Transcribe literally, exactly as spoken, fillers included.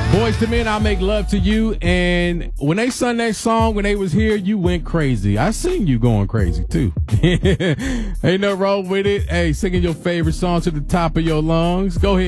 Boys to Men, I'll Make Love to You. And when they sung that song, when they was here, you went crazy. I seen you going crazy too. Ain't no wrong with it. Hey, singing your favorite song to the top of your lungs. Go ahead.